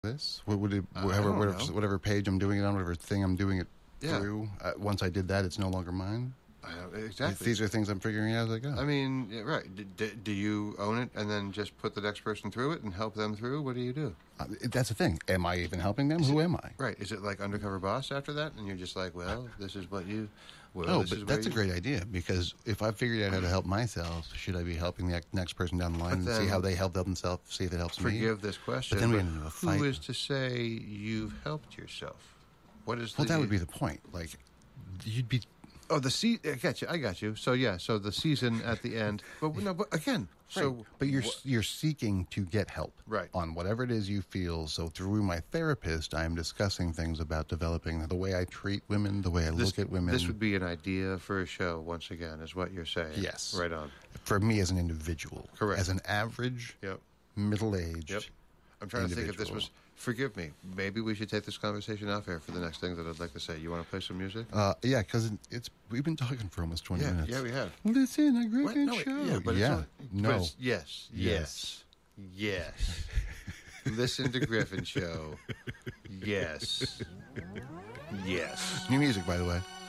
this? What would it, I don't know. whatever page I'm doing it on, whatever thing I'm doing it Yeah. through, once I did that, it's no longer mine? Exactly. These are things I'm figuring out as I go. I mean, yeah, right. Do you own it and then just put the next person through it and help them through? What do you do? That's the thing. Am I even helping them? Who am I? Right. Is it like Undercover Boss after that? And you're just like, well, this is what you... Well, Oh, this is but where that's a you- great idea, because if I've figured out how to help myself, should I be helping the next person down the line and see how they help themselves, see if it helps me? Forgive this question, But then we get into a fight. who is to say you've helped yourself? What is Well, that would be the point. Like, you'd be... Oh, I got you. So, yeah, so the season at the end. But, no, but again, so... Right. But you're seeking to get help. Right. On whatever it is you feel. So through my therapist, I'm discussing things about developing the way I treat women, the way I look at women. This would be an idea for a show, once again, is what you're saying. Yes. Right on. For me as an individual. Correct. As an average, Yep. middle-aged Yep. I'm trying to think if this individual. was... Forgive me. Maybe we should take this conversation off air for the next thing that I'd like to say. You want to play some music? Yeah, because we've been talking for almost 20 minutes. Yeah, we have. Listen, a great What? good No, wait, show. yeah, but yeah. it's No. but it's, yes. Listen to Griffin Show. Yes. New music, by the way.